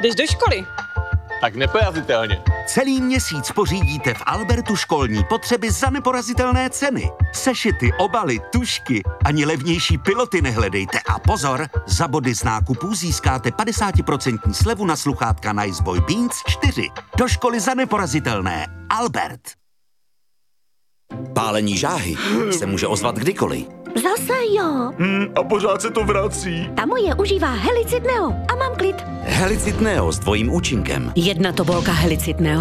jdeš do školy. Tak neporazitelně. Celý měsíc pořídíte v Albertu školní potřeby za neporazitelné ceny. Sešity, obaly, tužky, ani levnější piloty nehledejte. A pozor, za body z nákupů získáte 50% slevu na sluchátka Niceboy Beats 4. Do školy za neporazitelné. Albert. Pálení žáhy se může ozvat kdykoliv. Zase jo. A pořád se to vrací. Ta moje užívá Helicid Neo a mám klid. Helicid Neo s dvojím účinkem. Jedna tobolka Helicid Neo